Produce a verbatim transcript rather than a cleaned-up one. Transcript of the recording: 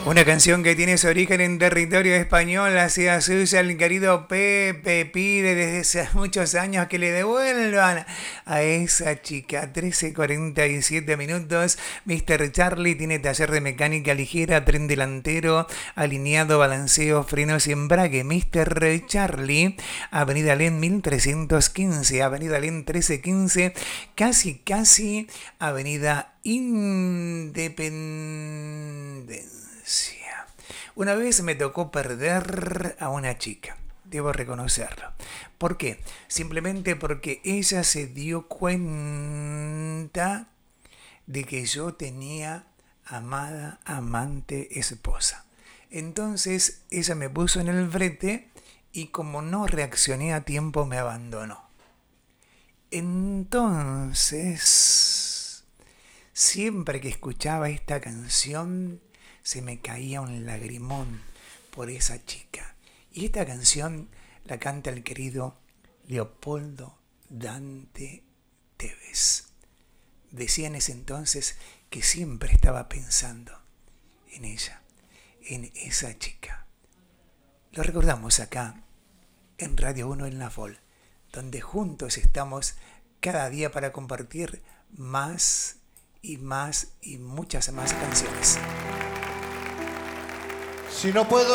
Una canción que tiene su origen en territorio español, hacía suya el querido Pepe, pide desde hace muchos años que le devuelvan a esa chica. trece cuarenta y siete minutos, mister Charlie tiene taller de mecánica ligera, tren delantero, alineado, balanceo, frenos y embrague. mister Charlie, Avenida Len mil trescientos quince, Avenida Len trece quince, casi casi Avenida Independencia. Una vez me tocó perder a una chica, debo reconocerlo. ¿Por qué? Simplemente porque ella se dio cuenta de que yo tenía amada, amante, esposa. Entonces ella me puso en el brete y como no reaccioné a tiempo me abandonó. Entonces, siempre que escuchaba esta canción, se me caía un lagrimón por esa chica. Y esta canción la canta el querido Leopoldo Dante Tevez. Decía en ese entonces que siempre estaba pensando en ella, en esa chica. Lo recordamos acá, en Radio uno en La Vol, donde juntos estamos cada día para compartir más y más y muchas más canciones. Si no puedo